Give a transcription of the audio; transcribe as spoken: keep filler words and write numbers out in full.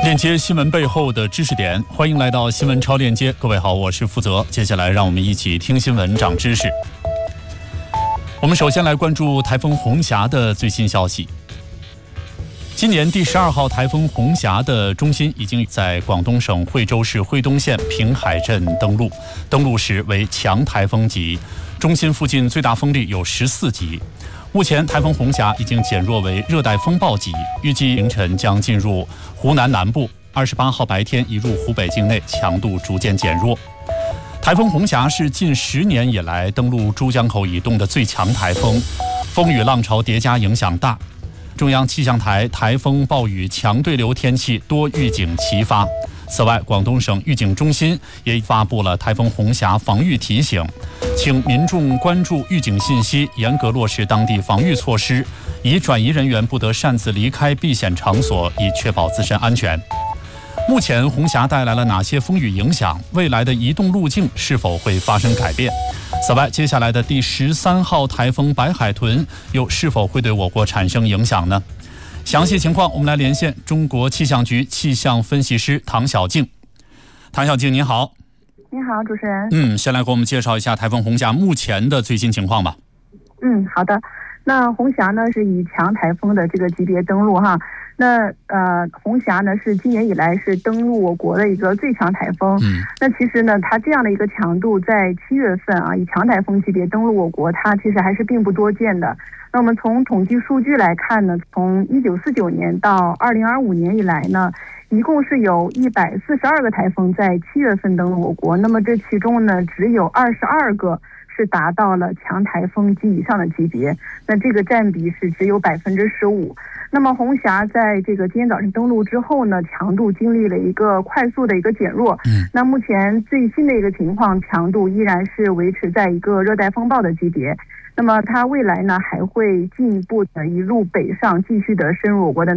链接新闻背后的知识点，欢迎来到新闻超链接。各位好，我是负责。接下来让我们一起听新闻长知识。我们首先来关注台风红霞的最新消息。今年第十二号台风红霞的中心已经在广东省惠州市惠东县平海镇登陆，登陆时为强台风级，中心附近最大风力有十四级。目前台风红霞已经减弱为热带风暴级，预计凌晨将进入湖南南部，二十八号白天移入湖北境内，强度逐渐减弱。台风红霞是近十年以来登陆珠江口以东的最强台风，风雨浪潮叠加，影响大。中央气象台台风暴雨强对流天气多预警齐发。此外，广东省预警中心也发布了台风红霞防御提醒，请民众关注预警信息，严格落实当地防御措施，已转移人员不得擅自离开避险场所，以确保自身安全。目前红霞带来了哪些风雨影响？未来的移动路径是否会发生改变？此外，接下来的第十三号台风白海豚又是否会对我国产生影响呢？详细情况我们来连线中国气象局气象分析师唐晓静。唐晓静您好。 您好，主持人。 嗯，先来给我们介绍一下台风红霞目前的最新情况吧。 嗯，好的。那红霞呢是以强台风的这个级别登陆哈。那呃，红霞呢是今年以来是登陆我国的一个最强台风。嗯，那其实呢，它这样的一个强度，在七月份啊，以强台风级别登陆我国，它其实还是并不多见的。那我们从统计数据来看呢，从一九四九年到二零二五年以来呢，一共是有一百四十二个台风在七月份登陆我国。那么这其中呢，只有二十二个是达到了强台风及以上的级别，那这个占比是只有百分之十五。那么红霞在这个今天早上登陆之后呢，强度经历了一个快速的一个减弱。嗯，那目前最新的一个情况，强度依然是维持在一个热带风暴的级别。那么它未来呢，还会进一步的一路北上，继续的深入我国的